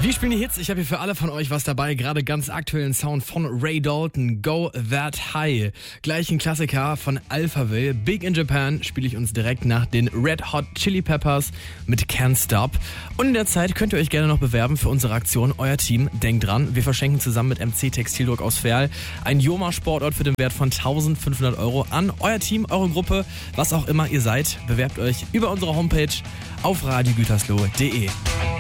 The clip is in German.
Wir spielen die Hits. Ich habe hier für alle von euch was dabei. Gerade ganz aktuellen Sound von Ray Dalton. Go That High. Gleich ein Klassiker von Alphaville. Big in Japan spiele ich uns direkt nach den Red Hot Chili Peppers mit Can't Stop. Und in der Zeit könnt ihr euch gerne noch bewerben für unsere Aktion. Euer Team, denkt dran, wir verschenken zusammen mit MC Textildruck aus Verl ein Joma-Sportort für den Wert von 1.500 € an euer Team, eure Gruppe, was auch immer ihr seid. Bewerbt euch über unsere Homepage auf radiogütersloh.de.